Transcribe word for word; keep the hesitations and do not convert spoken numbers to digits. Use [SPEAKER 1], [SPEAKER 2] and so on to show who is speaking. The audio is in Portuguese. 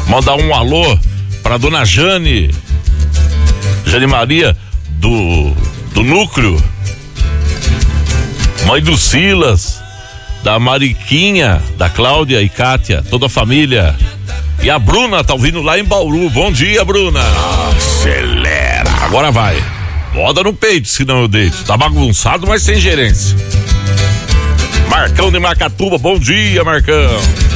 [SPEAKER 1] Mandar um alô pra dona Jane, Jane Maria do, do Núcleo, mãe do Silas, da Mariquinha, da Cláudia e Kátia, toda a família. E a Bruna tá ouvindo lá em Bauru. Bom dia, Bruna.
[SPEAKER 2] Acelera.
[SPEAKER 1] Agora vai. Roda no peito, senão eu deito. Tá bagunçado, mas sem gerência. Marcão de Macatuba, bom dia, Marcão.